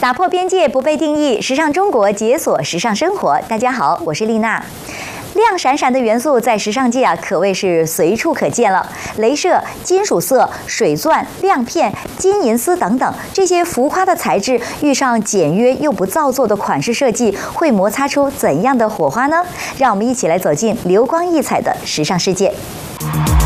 打破边界，不被定义，时尚中国解锁时尚生活。大家好，我是丽娜。亮闪闪的元素在时尚界可谓是随处可见了。雷射、金属色、水钻、亮片、金银丝等等，这些浮夸的材质遇上简约又不造作的款式设计，会摩擦出怎样的火花呢？让我们一起来走进流光溢彩的时尚世界。